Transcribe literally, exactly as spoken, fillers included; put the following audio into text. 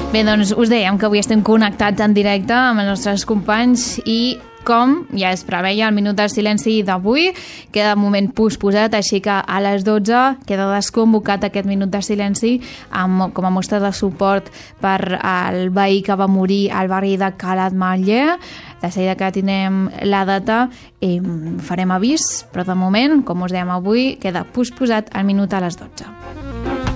Bé, doncs us dèiem que avui estem connectats en directe amb els nostres companys i, com ja es preveia, el minut del silenci d'avui queda de moment posposat, així que a les dotze queda desconvocat aquest minut de silenci amb, com a mostra de suport per al veí que va morir al barri de Calatmallé. De seguida que tindrem la data eh, farem avís, però de moment, com us dèiem avui, queda posposat el minut a les dotze.